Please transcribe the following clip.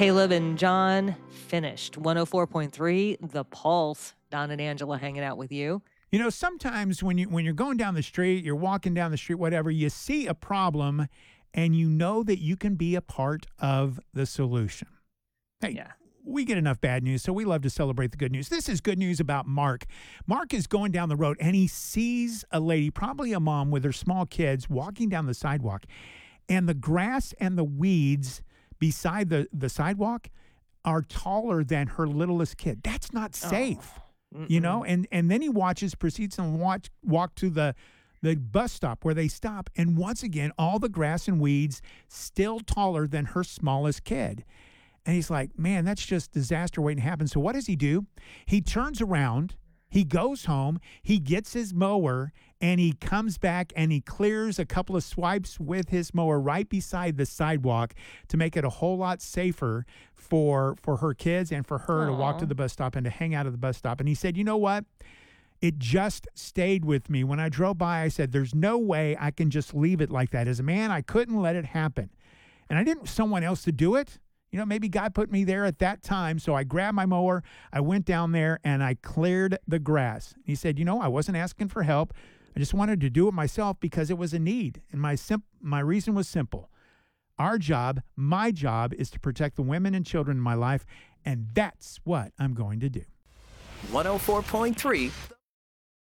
Caleb and John finished 104.3 The Pulse. Don and Angela hanging out with you. You know, sometimes when you're going down the street, you're walking down the street, whatever, you see a problem and you know that you can be a part of the solution. Hey, Yeah. we get enough bad news, so we love to celebrate the good news. This is good news about Mark. Mark is going down the road and he sees a lady, probably a mom with her small kids, walking down the sidewalk. And the grass and the weeds beside the sidewalk are taller than her littlest kid. That's not safe. You know, and then he proceeds to walk to the bus stop where they stop. And once again, all the grass and weeds still taller than her smallest kid. And he's like, man, that's just disaster waiting to happen. So what does he do? He turns around, he goes home, he gets his mower, and he comes back and he clears a couple of swipes with his mower right beside the sidewalk to make it a whole lot safer for her kids and for her to walk to the bus stop and to hang out at the bus stop. And he said, you know what? It just stayed with me. When I drove by, I said, there's no way I can just leave it like that. As a man, I couldn't let it happen. And I didn't want someone else to do it. You know, maybe God put me there at that time. So I grabbed my mower, I went down there, and I cleared the grass. He said, you know, I wasn't asking for help. I just wanted to do it myself because it was a need. And my reason was simple. Our job, my job, is to protect the women and children in my life. And that's what I'm going to do. 104.3